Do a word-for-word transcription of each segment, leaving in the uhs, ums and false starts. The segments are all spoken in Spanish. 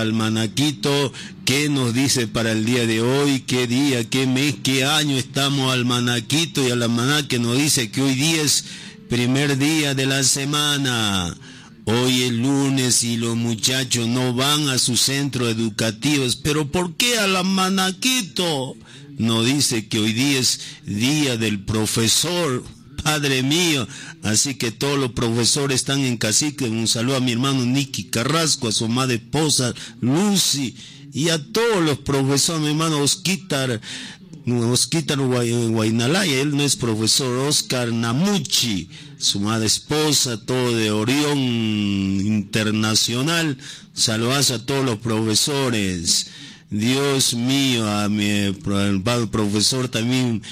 Almanaquito, ¿qué nos dice para el día de hoy? ¿Qué día, qué mes, qué año estamos, almanaquito? Y el almanaque nos dice que hoy día es primer día de la semana. Hoy es lunes y los muchachos no van a sus centros educativos. ¿Pero por qué al almanaquito? Nos dice que hoy día es día del profesor. Padre mío, así que todos los profesores están en Cacique. Un saludo a mi hermano Nicky Carrasco, a su amada esposa Lucy, y a todos los profesores, mi hermano Osquitar, Osquitar Guainalaya, él no es profesor, Oscar Namuchi, su amada esposa, todo de Orión Internacional. Saludos a todos los profesores. Dios mío, a mi al profesor también,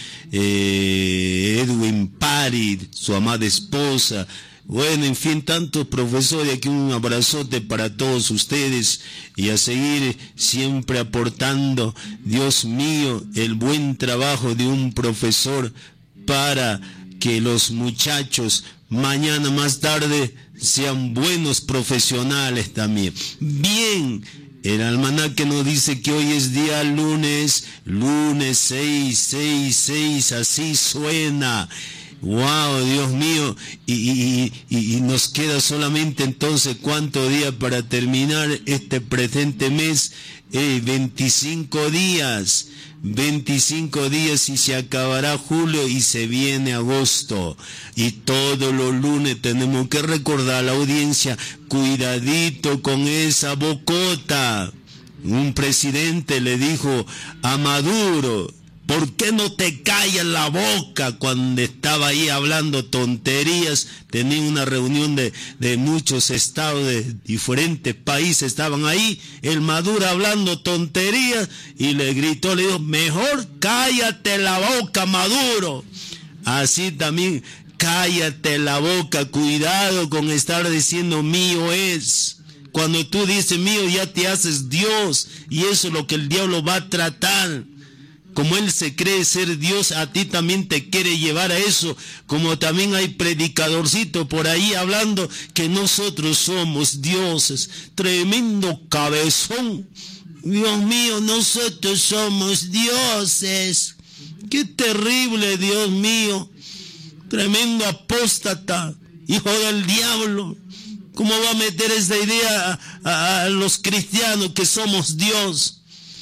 eh, Edwin Pari, su amada esposa. Bueno, en fin, tantos profesores, aquí un abrazote para todos ustedes y a seguir siempre aportando, Dios mío, el buen trabajo de un profesor para que los muchachos mañana más tarde sean buenos profesionales también. Bien. El almanaque nos dice que hoy es día lunes, lunes seis, seis, seis, así suena. Wow, Dios mío, y, y, y, y nos queda solamente entonces cuántos días para terminar este presente mes, eh, veinticinco días. veinticinco días y se acabará julio y se viene agosto. Y todos los lunes tenemos que recordar a la audiencia, cuidadito con esa bocota. Un presidente le dijo a Maduro, ¿por qué no te callas la boca? Cuando estaba ahí hablando tonterías, tenía una reunión de, de muchos estados de diferentes países, estaban ahí, el Maduro hablando tonterías, y le gritó, le dijo, mejor cállate la boca, Maduro. Así también, cállate la boca, cuidado con estar diciendo mío es. Cuando tú dices mío ya te haces Dios, y eso es lo que el diablo va a tratar. Como él se cree ser Dios, a ti también te quiere llevar a eso. Como también hay predicadorcito por ahí hablando que nosotros somos dioses. Tremendo cabezón. Dios mío, nosotros somos dioses. Qué terrible, Dios mío. Tremendo apóstata, hijo del diablo. ¿Cómo va a meter esa idea a, a, a los cristianos que somos Dios?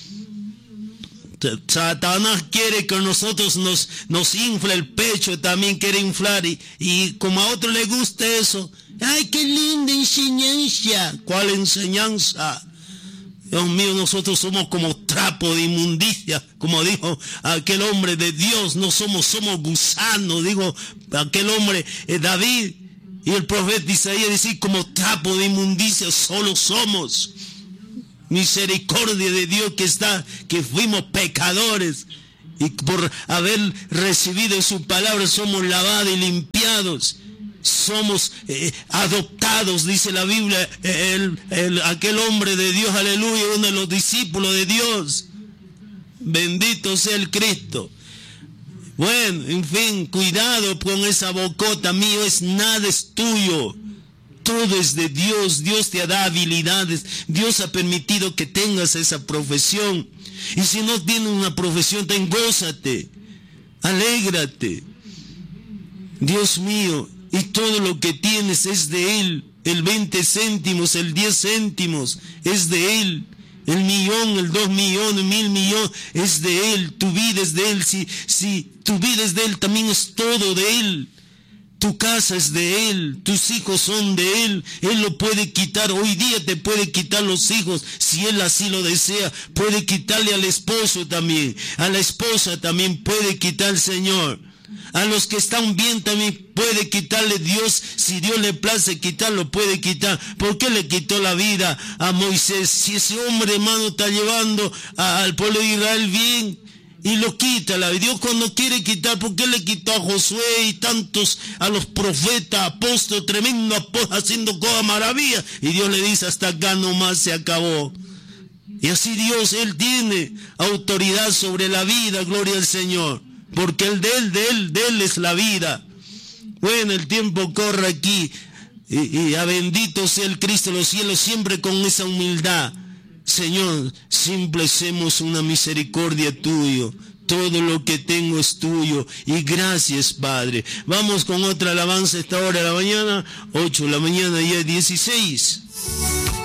Satanás quiere que nosotros nos, nos infle el pecho, también quiere inflar, y, y como a otro le gusta eso, ¡ay, qué linda enseñanza! ¿Cuál enseñanza? Dios mío, nosotros somos como trapo de inmundicia, como dijo aquel hombre de Dios, no somos, somos gusanos, digo aquel hombre, eh, David, y el profeta Isaías dice, como trapo de inmundicia solo somos. Misericordia de Dios que está, que fuimos pecadores y por haber recibido su palabra somos lavados y limpiados, somos eh, adoptados, dice la Biblia, el, el, aquel hombre de Dios, aleluya, uno de los discípulos de Dios, bendito sea el Cristo. Bueno, en fin, cuidado con esa bocota, mío es nada, es tuyo. Todo es de Dios, Dios te da habilidades, Dios ha permitido que tengas esa profesión. Y si no tienes una profesión, ten, gózate, alégrate. Dios mío, y todo lo que tienes es de Él. El veinte céntimos, el diez céntimos, es de Él. El millón, el dos millones, mil millones, es de Él. Tu vida es de Él. Si, si tu vida es de Él, también es todo de Él. Tu casa es de Él, tus hijos son de Él, Él lo puede quitar, hoy día te puede quitar los hijos, si Él así lo desea, puede quitarle al esposo también, a la esposa también puede quitar el Señor, a los que están bien también puede quitarle Dios, si Dios le place quitarlo, puede quitar. ¿Por qué le quitó la vida a Moisés? Si ese hombre, hermano, está llevando a, al pueblo de Israel bien, y lo quita, la Dios cuando quiere quitar, ¿por qué le quitó a Josué y tantos, a los profetas, apóstoles, tremendo apóstol, haciendo cosas maravillas? Y Dios le dice, hasta acá nomás se acabó. Y así Dios, Él tiene autoridad sobre la vida, gloria al Señor, porque el de Él, de Él, de Él es la vida. Bueno, el tiempo corre aquí, y, y a bendito sea el Cristo de los cielos, siempre con esa humildad. Señor, simple somos una misericordia tuya. Todo lo que tengo es tuyo. Y gracias, Padre. Vamos con otra alabanza a esta hora de la mañana. ocho de la mañana, ya dieciséis.